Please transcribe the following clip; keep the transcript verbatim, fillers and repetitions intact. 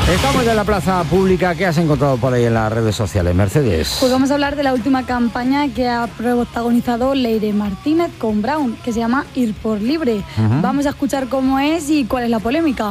Estamos en la plaza pública. ¿Qué has encontrado por ahí en las redes sociales, Mercedes? Pues vamos a hablar de la última campaña que ha protagonizado Leire Martínez con Brown, que se llama Ir por Libre. Uh-huh. Vamos a escuchar cómo es y cuál es la polémica.